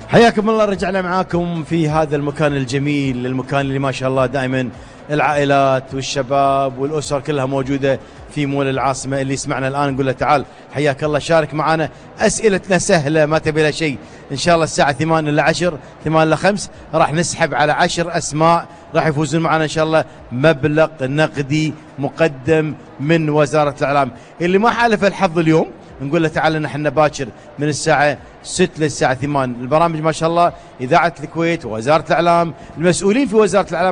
حياكم الله، رجعنا معاكم في هذا المكان الجميل، المكان اللي ما شاء الله دائما العائلات والشباب والأسر كلها موجودة في مول العاصمة. اللي يسمعنا الآن نقول له تعال حياك الله، شارك معنا. أسئلتنا سهلة ما تبي لها شيء. إن شاء الله الساعة 8 إلى 10 8 إلى 5 راح نسحب على 10 أسماء راح يفوزون معنا إن شاء الله مبلغ نقدي مقدم من وزارة الإعلام. اللي ما حالف الحظ اليوم نقول له تعال نحن باكر من الساعة 6 للساعة 8. البرامج ما شاء الله إذاعة الكويت ووزارة الإعلام، المسؤولين في وزارة الإعلام